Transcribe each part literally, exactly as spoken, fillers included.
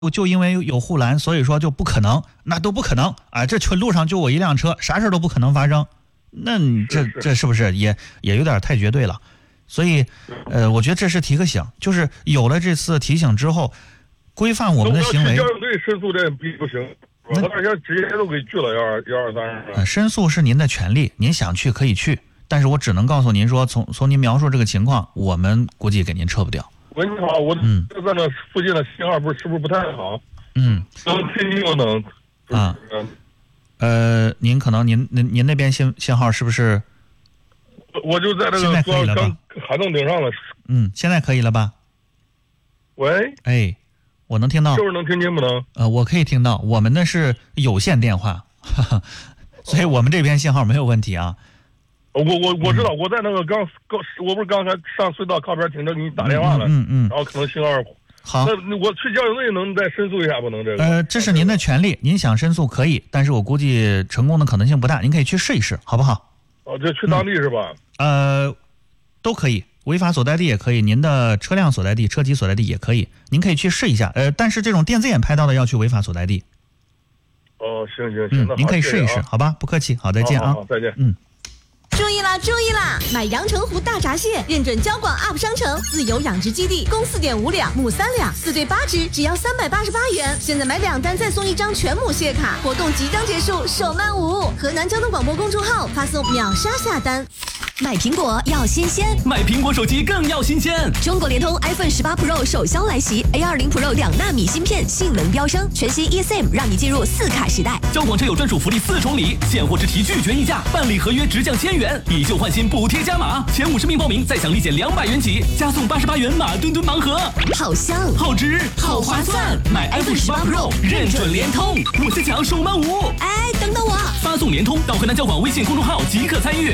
就因为有护栏，所以说就不可能，那都不可能啊！这群路上就我一辆车，啥事都不可能发生。那你这这是不是也也有点太绝对了？所以，呃，我觉得这是提个醒，就是有了这次提醒之后，规范我们的行为。 交警队申诉这不行，我那些直接都给拒了幺二幺二三。 呃，申诉是您的权利，您想去可以去，但是我只能告诉您说，从从您描述这个情况，我们估计给您撤不掉。 喂，你好，我嗯在那附近的信号不是是不是不太好？ 嗯， 能听清不能？ 啊，呃，您可能您您您那边信信号是不是？ 我就在这个刚刚海洞顶上了。 嗯，现在可以了吧？ 喂， 哎，我能听到。 就是能听见不能？ 呃，我可以听到，我们那是有线电话，哈哈，所以我们这边信号没有问题啊。 我我我知道，我在那个刚刚，我不是刚才上隧道靠边停着给你打电话了， 嗯 嗯, 嗯， 然后可能信号好。 那我去交警队能再申诉一下不能？这个呃，这是您的权利，您想申诉可以，但是我估计成功的可能性不大，您可以去试一试，好不好？ 哦，就去当地是吧？ 嗯、呃，都可以，违法所在地也可以，您的车辆所在地、车籍所在地也可以，您可以去试一下。呃，但是这种电子眼拍到的要去违法所在地。 哦，行行行， 嗯，您可以试一试， 啊、 好吧？不客气，好，再见啊， 好好好再见。 嗯。 注意啦，注意啦！买阳澄湖大闸蟹，认准交广 U P 商城自由养殖基地，公四点五两，母三两，四对八只，只要三百八十八元。现在买两单再送一张全母蟹卡，活动即将结束，手慢无。河南交通广播公众号发送秒杀下单。买苹果要新鲜， 买苹果手机更要新鲜。 中国联通 iPhone 十八 Pro 首销来袭 ，A 二十 Pro 两纳米芯片性能飙升，全新 eSIM 让你进入四卡时代。 交广车友专属福利四重礼，现货直提拒绝议价，办理合约直降千元，以旧换新补贴加码，前五十名报名再享立减两百元起，加送八十八元马墩墩盲盒， 好香， 好值，好划算！买 iPhone 十八 Pro 认准联通，我最强手慢无。 哎，等等我！ 发送联通到河南交广微信公众号即可参与。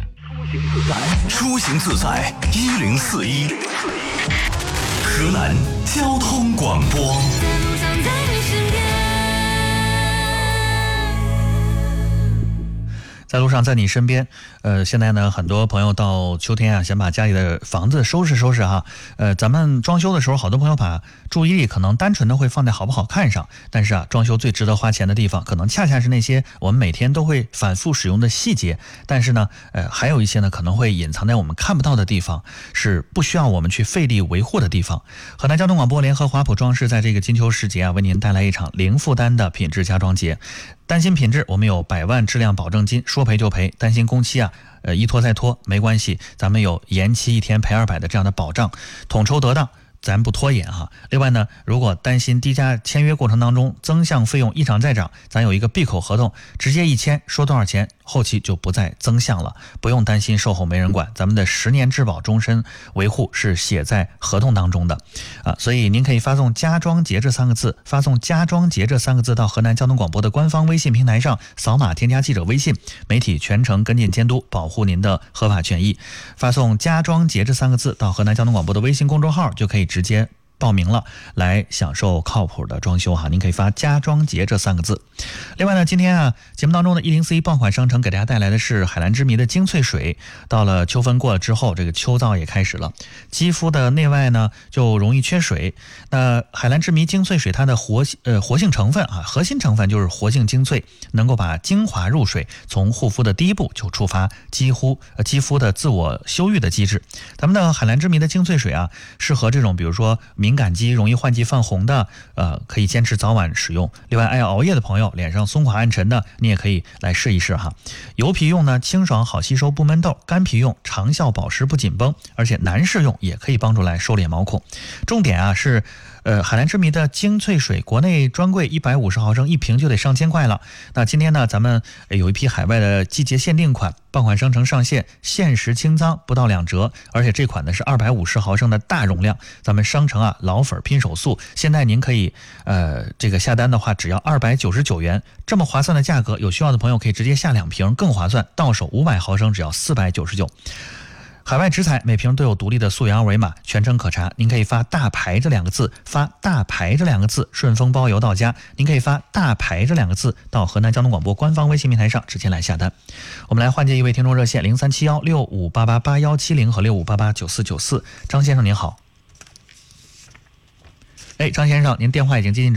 出行自在一零四一，河南交通广播。 在路上，在你身边。呃，现在呢，很多朋友到秋天啊，想把家里的房子收拾收拾哈。呃，咱们装修的时候，好多朋友把注意力可能单纯的会放在好不好看上，但是啊，装修最值得花钱的地方，可能恰恰是那些我们每天都会反复使用的细节。但是呢，呃，还有一些呢，可能会隐藏在我们看不到的地方，是不需要我们去费力维护的地方。河南交通广播联合华普装饰在这个金秋时节啊，为您带来一场零负担的品质家装节。担心品质，我们有百万质量保证金，说赔就赔。担心工期啊，呃，一拖再拖没关系，咱们有延期一天赔二百的这样的保障，统筹得当，咱不拖延哈。另外呢，如果担心低价签约过程当中增项费用一涨再涨，咱有一个闭口合同，直接一签说多少钱，后期就不再增项了，不用担心售后没人管。咱们的十年质保终身维护是写在合同当中的啊，所以您可以发送家装节这三个字，发送家装节这三个字到河南交通广播的官方微信平台上，扫码添加记者微信，媒体全程跟进监督，保护您的合法权益。发送家装节这三个字到河南交通广播的微信公众号，就可以直接报名了，来享受靠谱的装修哈。您可以发家装节这三个字。另外呢，今天啊节目当中的一零四一爆款商城给大家带来的是海蓝之谜的精粹水。到了秋分过了之后，这个秋燥也开始了，肌肤的内外呢就容易缺水。那海蓝之谜精粹水它的活呃活性成分啊，核心成分就是活性精粹，能够把精华入水，从护肤的第一步就触发肌肤呃肌肤的自我修愈的机制。咱们的海蓝之谜的精粹水啊，适合这种比如说敏感肌、容易换季泛红的，呃，可以坚持早晚使用。另外，爱熬夜的朋友，脸上松垮暗沉的，你也可以来试一试哈。油皮用呢，清爽好吸收不闷痘；干皮用，长效保湿不紧绷，而且男士用也可以帮助来收敛毛孔。重点啊是。呃，海蓝之谜的精粹水，国内专柜一百五十毫升一瓶就得上千块了。那今天呢，咱们有一批海外的季节限定款，爆款商城上线，限时清仓，不到两折。而且这款呢是二百五十毫升的大容量，咱们商城啊老粉拼手速，现在您可以呃这个下单的话，只要二百九十九元，这么划算的价格，有需要的朋友可以直接下两瓶，更划算，到手五百毫升只要四百九十九。海外直采每瓶都有独立的溯源二维码，全程可查。您可以发大牌这两个字，发大牌这两个字，顺丰包邮到家。您可以发大牌这两个字到河南交通广播官方微信平台上直接来下单。我们来换接一位听众热线零三七幺六五八八八幺七零和六五八八九四九四。张先生您好。 哎，张先生，您电话已经接进。